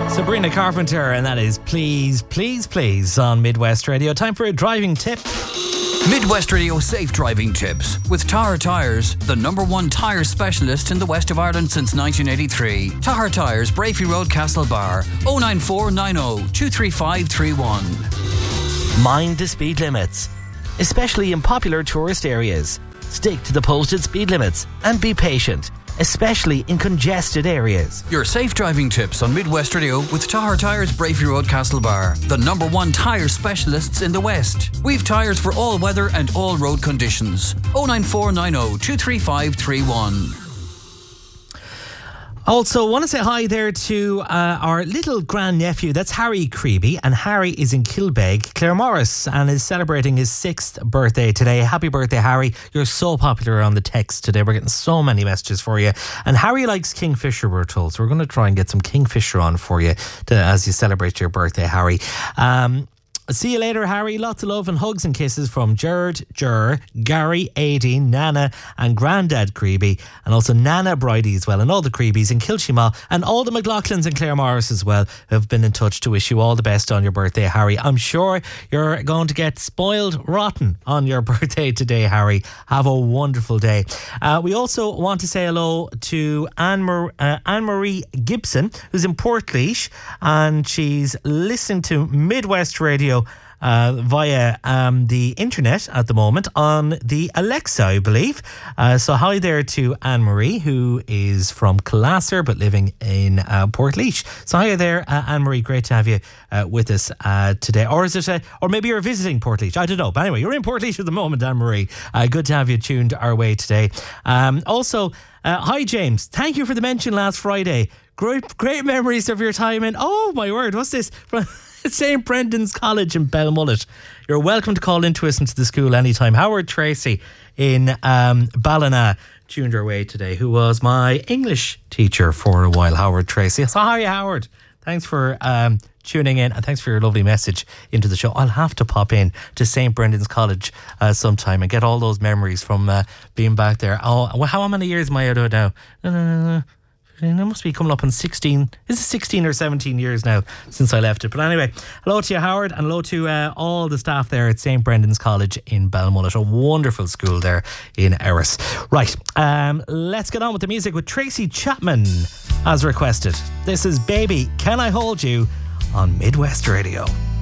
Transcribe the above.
Sabrina Carpenter, and that is Please, Please, Please on Midwest Radio. Time for a driving tip. Midwest Radio safe driving tips with Tahar Tyres, the #1 tyre specialist in the west of Ireland since 1983. Tahar Tyres, Brafey Road, Castlebar, 09490 23531. Mind the speed limits, especially in popular tourist areas. Stick to the posted speed limits and be patient, especially in congested areas. Your safe driving tips on Midwest Radio with Tahar Tyres, Brafey Road, Castlebar, the #1 tyre specialists in the West. We've tyres for all weather and all road conditions. 09490 23531. Also, want to say hi there to our little grandnephew. That's Harry Creeby, and Harry is in Kilbeg, Clare Morris, and is celebrating his 6th birthday today. Happy birthday, Harry. You're so popular on the text today. We're getting so many messages for you. And Harry likes Kingfisher, we're told. So we're going to try and get some Kingfisher on for you as you celebrate your birthday, Harry. See you later, Harry. Lots of love and hugs and kisses from Gerard, Gary, Aideen, Nana and Grandad Creeby, and also Nana Bridie as well, and all the Creebies in Kilshima, and all the McLaughlins and Clare Morris as well, who have been in touch to wish you all the best on your birthday, Harry. I'm sure you're going to get spoiled rotten on your birthday today, Harry. Have a wonderful day. We also want to say hello to Anne-Marie Gibson, who's in Portlaoise, and she's listening to Midwest Radio via the internet at the moment on the Alexa, I believe. So hi there to Anne-Marie, who is from Classer but living in Portlaoise. So hi there, Anne-Marie. Great to have you with us today. Or is it or maybe you're visiting Portlaoise? I don't know. But anyway, you're in Portlaoise at the moment, Anne-Marie. Good to have you tuned our way today. Also, hi James. Thank you for the mention last Friday. Great memories of your time in, oh my word, what's this? From St. Brendan's College in Belmullet. You're welcome to call into us into the school anytime. Howard Tracy in Ballina tuned our way today, who was my English teacher for a while, Howard Tracy. So hi, Howard. Thanks for tuning in, and thanks for your lovely message into the show. I'll have to pop in to St. Brendan's College sometime and get all those memories from being back there. Oh, how many years am I out of it now? It must be coming up on 16. Is it 16 or 17 years now since I left it? But anyway, hello to you, Howard, and hello to all the staff there at St. Brendan's College in Belmullet. A wonderful school there in Erris. Right, let's get on with the music with Tracy Chapman as requested. This is Baby, Can I Hold You on Midwest Radio.